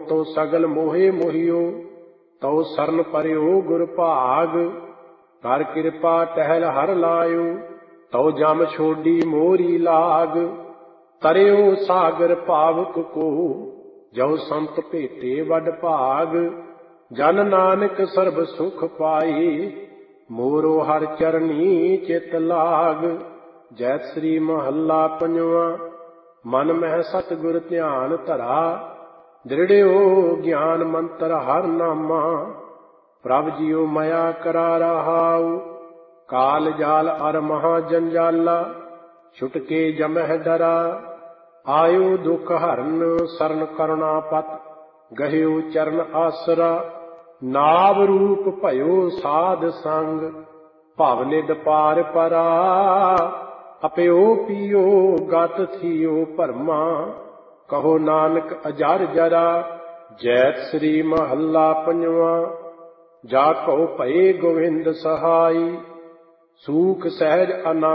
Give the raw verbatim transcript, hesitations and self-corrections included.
तो सगल मोहे मोहियो, तौ सरन परियो गुर भाग। कर कृपा टहल हर लायो, तौ जम छोड़ी मोरी लाग। तरियो सागर पावक को, जौ संत भेटे वड भाग। जन नानक सर्ब सुख पाई, मोरो हर चरनी चित लाग। जैत श्री महला पंजवा। मन मह सतगुर ध्यान धरा, दृढ़ियो ज्ञान मंत्र हर नामा। प्रभ जियो मया करा रहाऊ, काल जाल अर महा जंजाला। छुटके जमह डरा, आयो दुख हरन सरन करुणा पत। गहियो चरण आसरा, नाव रूप भयो साध संग। भव निद पार परा, अपयो पियो गत थियो भरमा। कहो नानक अजर जरा, जैत श्री महला पंजवा। जा कहो भये गोविंद सहाई, सूख सहज आनंद